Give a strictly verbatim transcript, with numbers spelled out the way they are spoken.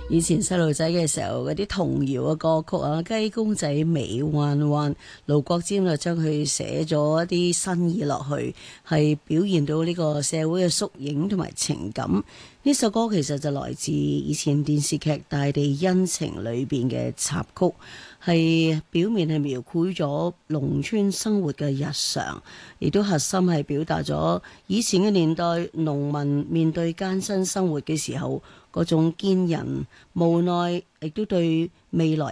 以前細路仔嘅時候嗰啲童謠嘅歌曲啊，雞公仔尾彎彎，盧國沾就將佢寫咗一啲新意落去，係表現到呢個社會嘅縮影同埋情感。呢首歌其實就來自以前電視劇《大地恩情》裏邊嘅插曲，係表面係描繪咗農村生活嘅日常，亦都核心係表達咗以前嘅年代農民面對艱辛生活嘅時候嗰種堅韌無奈，亦都對未來